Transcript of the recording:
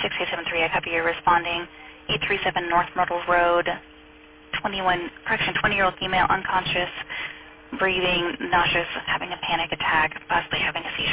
6873, I copy you're responding. 837 North Myrtle Road, 20-year-old female, unconscious, breathing, nauseous, having a panic attack, possibly having a seizure.